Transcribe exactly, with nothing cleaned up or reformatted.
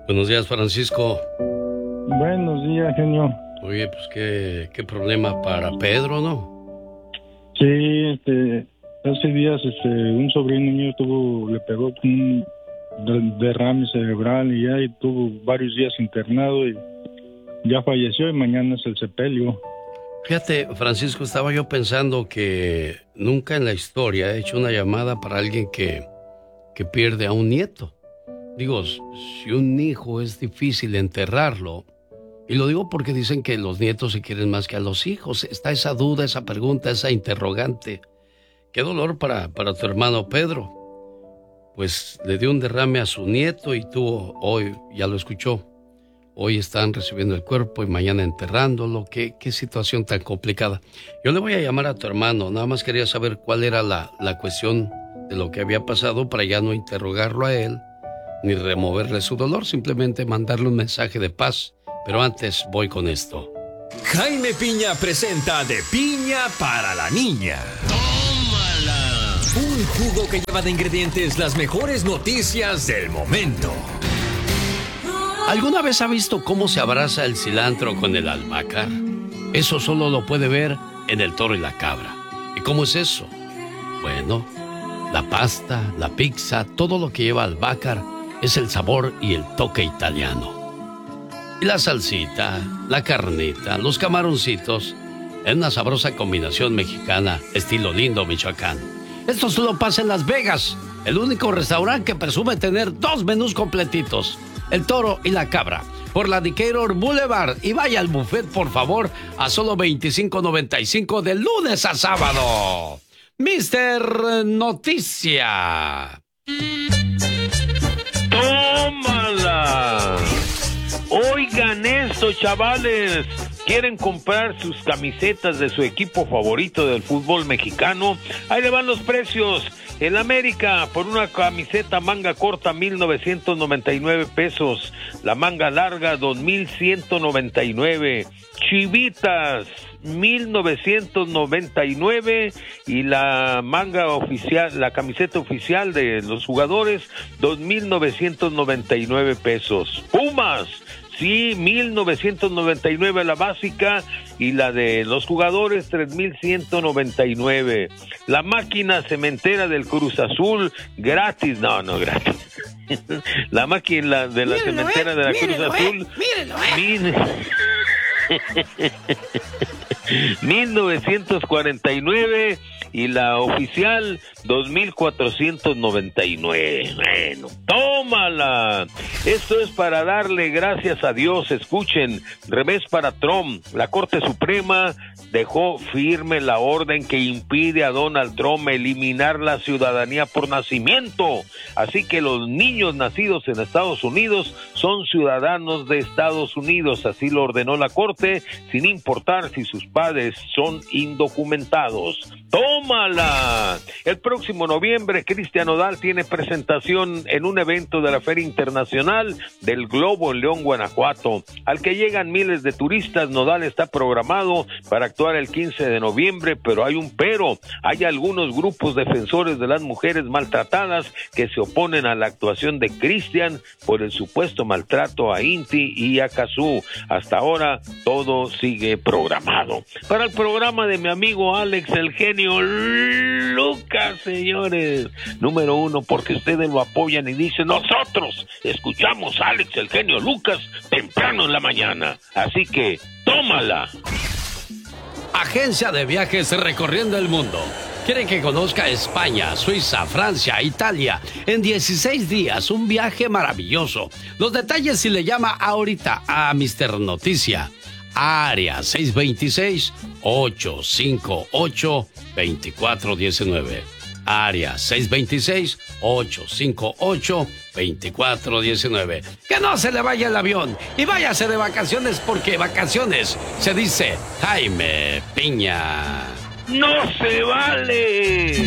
Buenos días, Francisco. Buenos días, genio. Oye, pues qué, qué problema para Pedro, ¿no? Sí, este, hace días este, un sobrino mío tuvo, le pegó con un derrame cerebral y ya y tuvo varios días internado y ya falleció y mañana es el sepelio. Fíjate, Francisco, estaba yo pensando que nunca en la historia he hecho una llamada para alguien que, que pierde a un nieto. Digo, si un hijo es difícil enterrarlo, y lo digo porque dicen que los nietos se quieren más que a los hijos, está esa duda, esa pregunta, esa interrogante. Qué dolor para, para tu hermano Pedro. Pues le dio un derrame a su nieto y tuvo, hoy, ya lo escuchó, hoy están recibiendo el cuerpo y mañana enterrándolo. Qué, qué situación tan complicada. Yo le voy a llamar a tu hermano, nada más quería saber cuál era la, la cuestión de lo que había pasado para ya no interrogarlo a él, ni removerle su dolor, simplemente mandarle un mensaje de paz. Pero antes voy con esto. Jaime Piña presenta De Piña para la Niña. ¡Tómala! Un jugo que lleva de ingredientes las mejores noticias del momento. ¿Alguna vez ha visto cómo se abraza el cilantro con el albahaca? Eso solo lo puede ver en El Toro y la Cabra. ¿Y cómo es eso? Bueno, la pasta, la pizza, todo lo que lleva albahaca es el sabor y el toque italiano. Y la salsita, la carnita, los camaroncitos, es una sabrosa combinación mexicana, estilo lindo, Michoacán. Esto solo pasa en Las Vegas, el único restaurante que presume tener dos menús completitos, El Toro y la Cabra, por la Decatur Boulevard. Y vaya al buffet, por favor, a solo veinticinco noventa y cinco de lunes a sábado. mister Noticia. ¡Tómala! Oigan esto, chavales. ¿Quieren comprar sus camisetas de su equipo favorito del fútbol mexicano? Ahí le van los precios. El América, por una camiseta manga corta, mil novecientos noventa y nueve pesos. La manga larga, dos mil ciento noventa y nueve. Chivitas, mil novecientos noventa y nueve. Y la manga oficial, la camiseta oficial de los jugadores, dos mil novecientos noventa y nueve pesos. Pumas, sí, mil novecientos noventa y nueve la básica y la de los jugadores tres mil ciento noventa y nueve. La máquina cementera del Cruz Azul gratis, no, no gratis. La máquina de la mírenlo, cementera eh, de la mírenlo, Cruz Azul. Eh, mírenlo, eh. mil novecientos cuarenta y nueve y la oficial dos mil cuatrocientos noventa y nueve. Bueno, tómala. Esto es para darle gracias a Dios. Escuchen, revés para Trump. La Corte Suprema dejó firme la orden que impide a Donald Trump eliminar la ciudadanía por nacimiento. Así que los niños nacidos en Estados Unidos son ciudadanos de Estados Unidos. Así lo ordenó la Corte, sin importar si sus padres son indocumentados. ¡Tómala! El próximo noviembre, Cristian Nodal tiene presentación en un evento de la Feria Internacional del Globo en León, Guanajuato, al que llegan miles de turistas. Nodal está programado para actuar el quince de noviembre, pero hay un pero. Hay algunos grupos defensores de las mujeres maltratadas que se oponen a la actuación de Cristian por el supuesto maltrato a Inti y a Cazú. Hasta ahora todo sigue programado. Para el programa de mi amigo Alex, el genio Lucas, señores, número uno, porque ustedes lo apoyan y dicen, nosotros escuchamos a Alex, el genio Lucas, temprano en la mañana. Así que, tómala. Agencia de viajes recorriendo el mundo. ¿Quieren que conozca España, Suiza, Francia, Italia? En dieciséis días, un viaje maravilloso. Los detalles si le llama ahorita a mister Noticia. Área seis dos seis, ocho cinco ocho, dos cuatro uno nueve. Área seis dos seis, ocho cinco ocho, dos cuatro uno nueve. Que no se le vaya el avión y váyase de vacaciones, porque vacaciones se dice Jaime Piña. ¡No se vale!